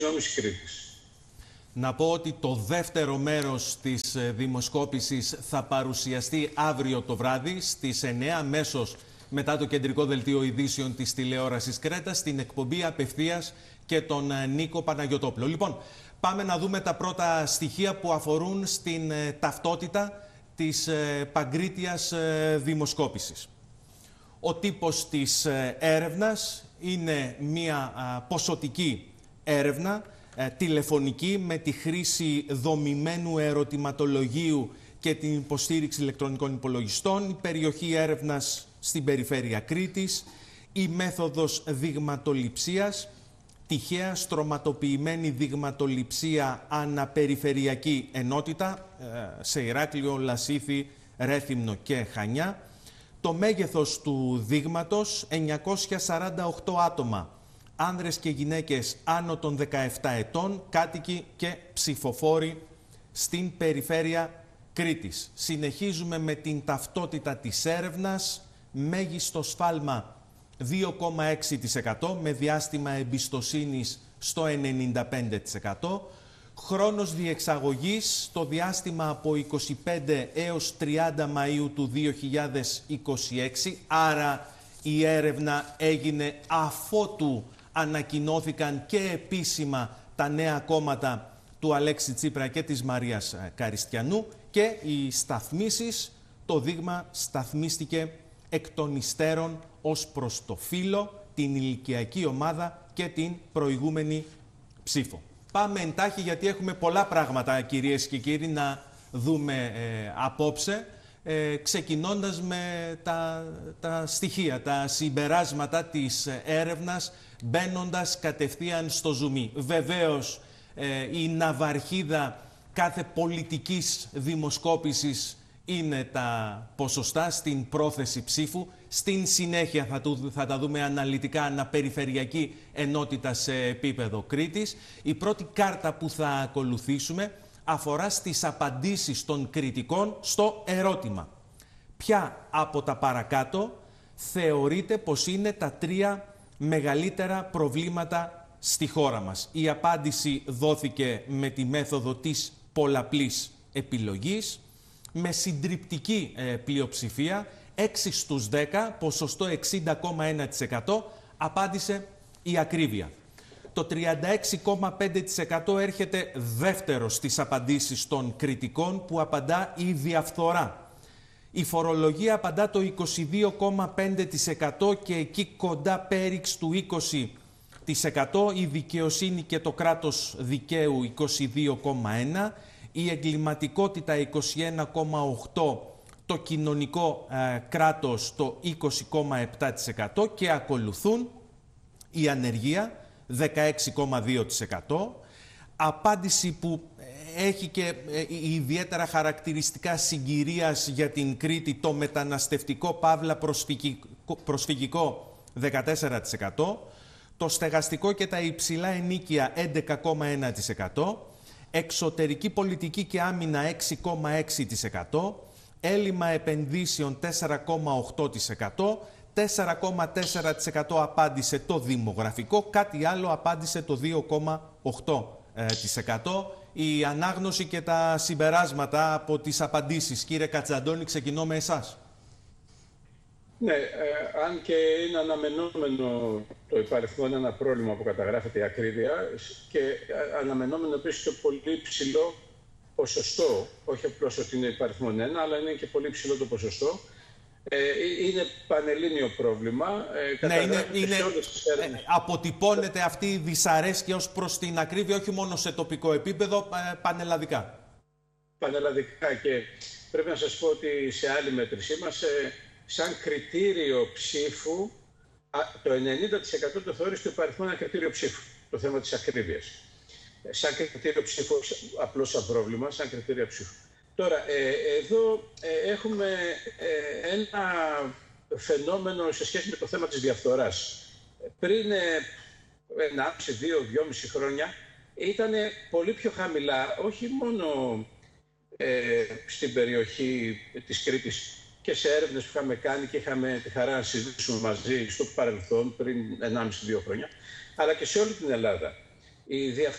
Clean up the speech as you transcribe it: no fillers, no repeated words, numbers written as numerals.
νόμης Κρήτης. Να πω ότι το δεύτερο μέρος της δημοσκόπησης θα παρουσιαστεί αύριο το βράδυ στις 9, αμέσως μετά το κεντρικό δελτίο ειδήσεων της τηλεόρασης Κρέτας, στην εκπομπή Απευθείας και τον Νίκο Παναγιωτόπουλο. Λοιπόν, πάμε να δούμε τα πρώτα στοιχεία που αφορούν στην ταυτότητα της παγκρίτιας δημοσκόπησης. Ο τύπος της έρευνας είναι μια ποσοτική έρευνα, τηλεφωνική, με τη χρήση δομημένου ερωτηματολογίου και την υποστήριξη ηλεκτρονικών υπολογιστών, η περιοχή έρευνας στην περιφέρεια Κρήτης, η μέθοδος δειγματοληψίας, τυχαία στρωματοποιημένη δειγματοληψία αναπεριφερειακή ενότητα σε Ηράκλειο, Λασίθι, Ρέθυμνο και Χανιά. Το μέγεθος του δείγματος 948 άτομα, άνδρες και γυναίκες άνω των 17 ετών, κάτοικοι και ψηφοφόροι στην περιφέρεια Κρήτης. Συνεχίζουμε με την ταυτότητα της έρευνας, μέγιστο σφάλμα 2,6% με διάστημα εμπιστοσύνης στο 95%. Χρόνος διεξαγωγής στο διάστημα από 25 έως 30 Μαΐου του 2026, άρα η έρευνα έγινε αφότου ανακοινώθηκαν και επίσημα τα νέα κόμματα του Αλέξη Τσίπρα και της Μαρίας Καριστιανού και οι σταθμίσεις, το δείγμα σταθμίστηκε εκ των υστέρων ως προς το φύλο, την ηλικιακή ομάδα και την προηγούμενη ψήφο. Πάμε εντάχει γιατί έχουμε πολλά πράγματα, κυρίες και κύριοι, να δούμε απόψε, ξεκινώντας με τα στοιχεία, τα συμπεράσματα της έρευνας, μπαίνοντας κατευθείαν στο ζουμί. Βεβαίως, η ναυαρχίδα κάθε πολιτικής δημοσκόπησης είναι τα ποσοστά στην πρόθεση ψήφου. Στην συνέχεια θα τα δούμε αναλυτικά αναπεριφερειακή ενότητα σε επίπεδο Κρήτης. Η πρώτη κάρτα που θα ακολουθήσουμε αφορά στις απαντήσεις των κριτικών στο ερώτημα: ποια από τα παρακάτω θεωρείται πως είναι τα 3 μεγαλύτερα προβλήματα στη χώρα μας? Η απάντηση δόθηκε με τη μέθοδο της πολλαπλής επιλογής, με συντριπτική πλειοψηφία, 6 στους 10, ποσοστό 60,1%, απάντησε η ακρίβεια. Το 36,5% έρχεται δεύτερο στις απαντήσεις των κριτικών, που απαντά η διαφθορά. Η φορολογία απαντά το 22,5% και εκεί κοντά πέριξ του 20%, η δικαιοσύνη και το κράτος δικαίου 22,1%, η εγκληματικότητα 21,8%, το κοινωνικό κράτος το 20,7% και ακολουθούν η ανεργία 16,2%. Απάντηση που έχει και ιδιαίτερα χαρακτηριστικά συγκυρίας για την Κρήτη, το μεταναστευτικό παύλα προσφυγικό 14%, το στεγαστικό και τα υψηλά ενοίκια 11,1%, εξωτερική πολιτική και άμυνα 6,6%, έλλειμμα επενδύσεων 4,8%, 4,4% απάντησε το δημογραφικό, κάτι άλλο απάντησε το 2,8%. Η ανάγνωση και τα συμπεράσματα από τις απαντήσεις. Κύριε Κατζαντώνη, ξεκινώ με εσάς. Ναι, αν και είναι αναμενόμενο το υπαριθμό, είναι ένα πρόβλημα που καταγράφεται η ακρίβεια, και αναμενόμενο επίσης και πολύ ψηλό ποσοστό, όχι απλώς ότι είναι υπαριθμόν 1, αλλά είναι και πολύ ψηλό το ποσοστό. Είναι πανελλήνιο πρόβλημα. Ναι, αποτυπώνεται αυτή η δυσαρέσκεια ως προς την ακρίβεια, όχι μόνο σε τοπικό επίπεδο, πανελλαδικά. Πανελλαδικά, και πρέπει να σας πω ότι σε άλλη μέτρησή μας, σαν κριτήριο ψήφου, το 90% το θεώρησε το υπαριθμό ένα κριτήριο ψήφου, το θέμα της ακρίβειας. Σαν κριτήριο ψήφου, απλώς σαν πρόβλημα, σαν κριτήριο ψήφου. Τώρα, εδώ έχουμε ένα φαινόμενο σε σχέση με το θέμα της διαφθοράς. Πριν 1,5, 2, 2,5 χρόνια ήταν πολύ πιο χαμηλά, όχι μόνο στην περιοχή της Κρήτης και σε έρευνες που είχαμε κάνει και είχαμε τη χαρά να συζητήσουμε μαζί στο παρελθόν, πριν 1,5-2 χρόνια, αλλά και σε όλη την Ελλάδα. Η